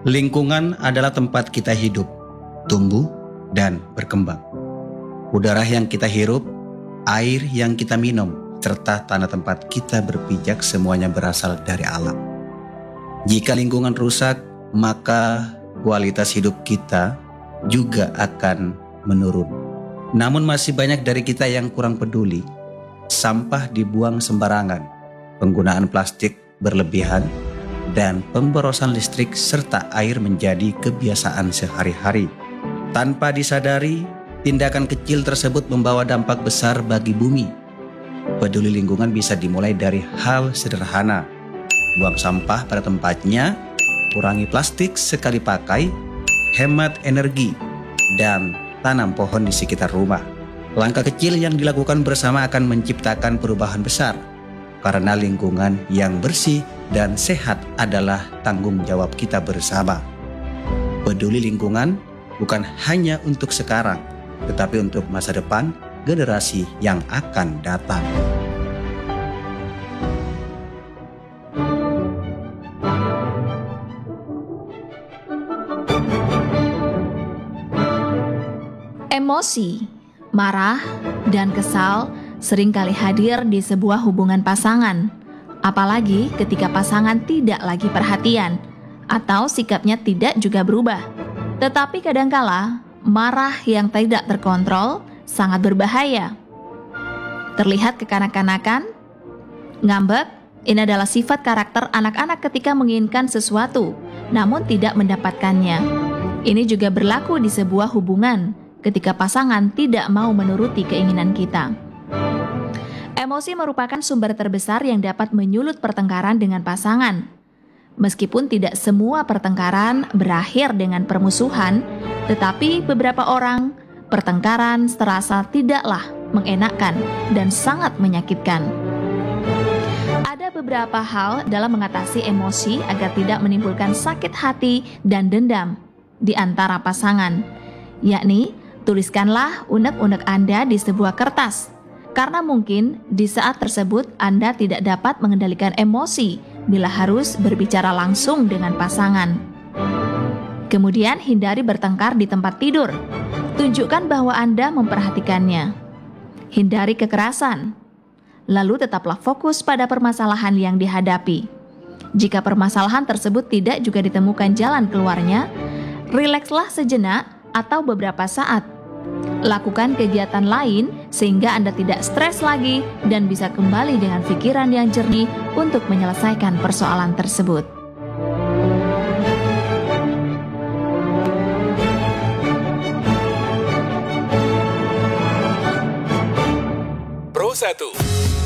Lingkungan adalah tempat kita hidup, tumbuh, dan berkembang. Udara yang kita hirup, air yang kita minum, serta tanah tempat kita berpijak semuanya berasal dari alam. Jika lingkungan rusak, maka kualitas hidup kita juga akan menurun. Namun masih banyak dari kita yang kurang peduli. Sampah dibuang sembarangan, penggunaan plastik berlebihan, dan pemborosan listrik serta air menjadi kebiasaan sehari-hari. Tanpa disadari, tindakan kecil tersebut membawa dampak besar bagi bumi. Peduli lingkungan bisa dimulai dari hal sederhana. Buang sampah pada tempatnya, kurangi plastik sekali pakai, hemat energi, dan tanam pohon di sekitar rumah. Langkah kecil yang dilakukan bersama akan menciptakan perubahan besar, karena lingkungan yang bersih dan sehat adalah tanggung jawab kita bersama. Peduli lingkungan bukan hanya untuk sekarang, tetapi untuk masa depan generasi yang akan datang. Emosi, marah, dan kesal seringkali hadir di sebuah hubungan pasangan, apalagi ketika pasangan tidak lagi perhatian atau sikapnya tidak juga berubah. Tetapi kadangkala marah yang tidak terkontrol sangat berbahaya. Terlihat kekanak-kanakan, ngambek, ini adalah sifat karakter anak-anak ketika menginginkan sesuatu namun tidak mendapatkannya. Ini juga berlaku di sebuah hubungan ketika pasangan tidak mau menuruti keinginan kita. Emosi merupakan sumber terbesar yang dapat menyulut pertengkaran dengan pasangan. Meskipun tidak semua pertengkaran berakhir dengan permusuhan, tetapi beberapa orang pertengkaran terasa tidaklah mengenakkan dan sangat menyakitkan. Ada beberapa hal dalam mengatasi emosi agar tidak menimbulkan sakit hati dan dendam di antara pasangan, yakni tuliskanlah unek-unek Anda di sebuah kertas. Karena mungkin di saat tersebut Anda tidak dapat mengendalikan emosi bila harus berbicara langsung dengan pasangan. Kemudian hindari bertengkar di tempat tidur. Tunjukkan bahwa Anda memperhatikannya. Hindari kekerasan. Lalu tetaplah fokus pada permasalahan yang dihadapi. Jika permasalahan tersebut tidak juga ditemukan jalan keluarnya, rilekslah sejenak atau beberapa saat. Lakukan kegiatan lain sehingga Anda tidak stres lagi dan bisa kembali dengan pikiran yang jernih untuk menyelesaikan persoalan tersebut. Pro 1